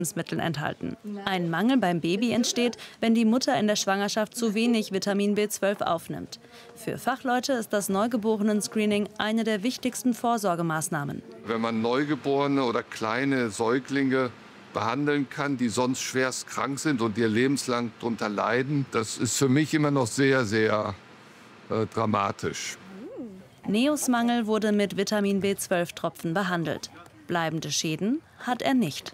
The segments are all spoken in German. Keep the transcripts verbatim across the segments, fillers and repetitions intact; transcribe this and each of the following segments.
Lebensmitteln enthalten. Ein Mangel beim Baby entsteht, wenn die Mutter in der Schwangerschaft zu wenig Vitamin B zwölf aufnimmt. Für Fachleute ist das Neugeborenen-Screening eine der wichtigsten Vorsorgemaßnahmen. Wenn man Neugeborene oder kleine Säuglinge behandeln kann, die sonst schwerst krank sind und ihr lebenslang darunter leiden, das ist für mich immer noch sehr, sehr äh, dramatisch. Neos-Mangel wurde mit Vitamin B zwölf Tropfen behandelt. Bleibende Schäden hat er nicht.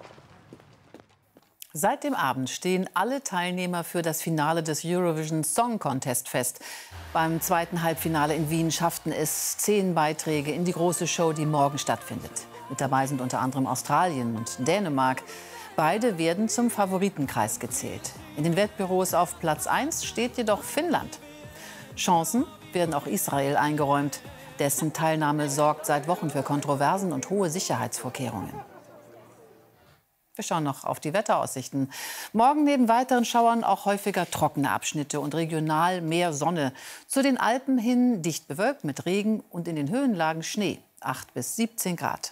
Seit dem Abend stehen alle Teilnehmer für das Finale des Eurovision Song Contest fest. Beim zweiten Halbfinale in Wien schafften es zehn Beiträge in die große Show, die morgen stattfindet. Mit dabei sind unter anderem Australien und Dänemark. Beide werden zum Favoritenkreis gezählt. In den Wettbüros auf Platz eins steht jedoch Finnland. Chancen werden auch Israel eingeräumt. Dessen Teilnahme sorgt seit Wochen für Kontroversen und hohe Sicherheitsvorkehrungen. Wir schauen noch auf die Wetteraussichten. Morgen neben weiteren Schauern auch häufiger trockene Abschnitte und regional mehr Sonne. Zu den Alpen hin dicht bewölkt mit Regen und in den Höhenlagen Schnee. acht bis siebzehn Grad.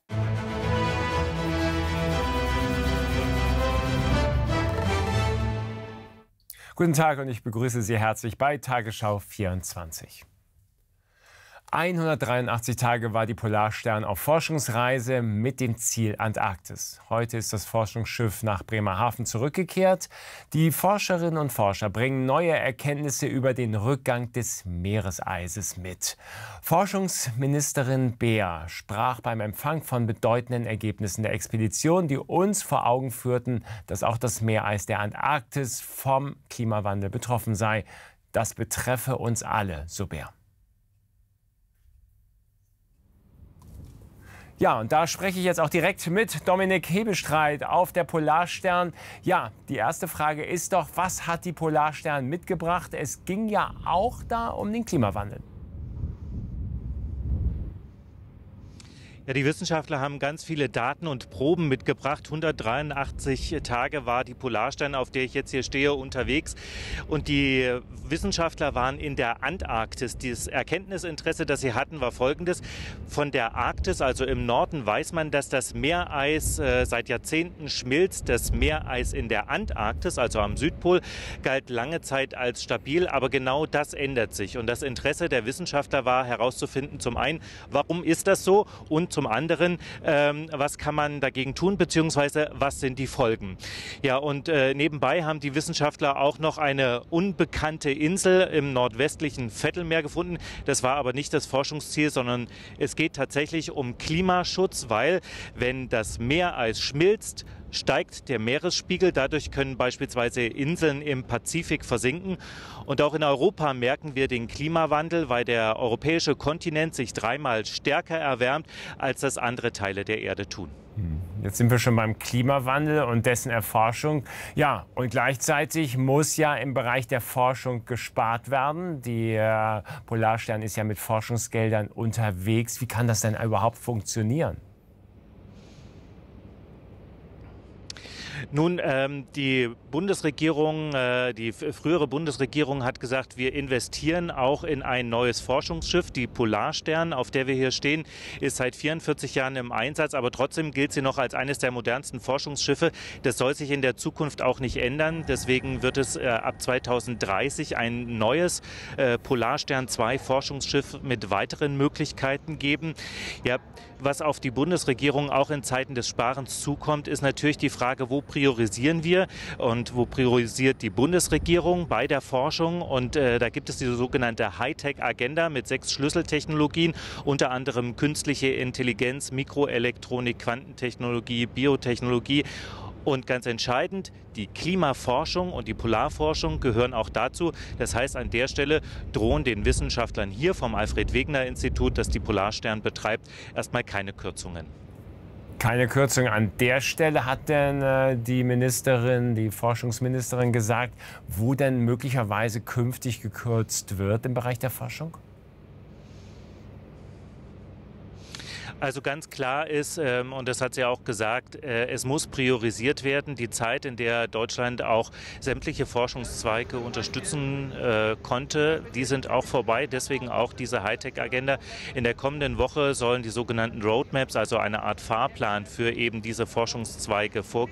Guten Tag und ich begrüße Sie herzlich bei Tagesschau vierundzwanzig. hundertdreiundachtzig Tage war die Polarstern auf Forschungsreise mit dem Ziel Antarktis. Heute ist das Forschungsschiff nach Bremerhaven zurückgekehrt. Die Forscherinnen und Forscher bringen neue Erkenntnisse über den Rückgang des Meereseises mit. Forschungsministerin Beer sprach beim Empfang von bedeutenden Ergebnissen der Expedition, die uns vor Augen führten, dass auch das Meereis der Antarktis vom Klimawandel betroffen sei. Das betreffe uns alle, so Beer. Ja, und da spreche ich jetzt auch direkt mit Dominik Hebestreit auf der Polarstern. Ja, die erste Frage ist doch, was hat die Polarstern mitgebracht? Es ging ja auch da um den Klimawandel. Ja, die Wissenschaftler haben ganz viele Daten und Proben mitgebracht. hundertdreiundachtzig Tage war die Polarstern, auf der ich jetzt hier stehe, unterwegs. Und die Wissenschaftler waren in der Antarktis. Das Erkenntnisinteresse, das sie hatten, war folgendes. Von der Arktis, also im Norden, weiß man, dass das Meereis äh, seit Jahrzehnten schmilzt. Das Meereis in der Antarktis, also am Südpol, galt lange Zeit als stabil. Aber genau das ändert sich. Und das Interesse der Wissenschaftler war herauszufinden, zum einen, warum ist das so? Und zum anderen, ähm, was kann man dagegen tun, beziehungsweise was sind die Folgen? Ja, und äh, nebenbei haben die Wissenschaftler auch noch eine unbekannte Insel im nordwestlichen Vettelmeer gefunden. Das war aber nicht das Forschungsziel, sondern es geht tatsächlich um Klimaschutz, weil wenn das Meereis schmilzt, steigt der Meeresspiegel. Dadurch können beispielsweise Inseln im Pazifik versinken. Und auch in Europa merken wir den Klimawandel, weil der europäische Kontinent sich dreimal stärker erwärmt, als das andere Teile der Erde tun. Jetzt sind wir schon beim Klimawandel und dessen Erforschung. Ja, und gleichzeitig muss ja im Bereich der Forschung gespart werden. Die äh, Polarstern ist ja mit Forschungsgeldern unterwegs. Wie kann das denn überhaupt funktionieren? Nun, ähm, die Bundesregierung, äh, die frühere Bundesregierung hat gesagt, wir investieren auch in ein neues Forschungsschiff. Die Polarstern, auf der wir hier stehen, ist seit vierundvierzig Jahren im Einsatz, aber trotzdem gilt sie noch als eines der modernsten Forschungsschiffe. Das soll sich in der Zukunft auch nicht ändern. Deswegen wird es äh, ab zweitausenddreißig ein neues äh, Polarstern zwei Forschungsschiff mit weiteren Möglichkeiten geben. Ja, was auf die Bundesregierung auch in Zeiten des Sparens zukommt, ist natürlich die Frage, wo priorisieren wir und wo priorisiert die Bundesregierung bei der Forschung. Und äh, da gibt es diese sogenannte Hightech-Agenda mit sechs Schlüsseltechnologien, unter anderem künstliche Intelligenz, Mikroelektronik, Quantentechnologie, Biotechnologie. Und ganz entscheidend, die Klimaforschung und die Polarforschung gehören auch dazu. Das heißt, an der Stelle drohen den Wissenschaftlern hier vom Alfred-Wegener-Institut, das die Polarstern betreibt, erstmal keine Kürzungen. Keine Kürzung an der Stelle. Hat denn äh, die Ministerin, die Forschungsministerin gesagt, wo denn möglicherweise künftig gekürzt wird im Bereich der Forschung? Also ganz klar ist, ähm, und das hat sie auch gesagt, äh, es muss priorisiert werden. Die Zeit, in der Deutschland auch sämtliche Forschungszweige unterstützen äh, konnte, die sind auch vorbei. Deswegen auch diese Hightech-Agenda. In der kommenden Woche sollen die sogenannten Roadmaps, also eine Art Fahrplan für eben diese Forschungszweige vorgelegt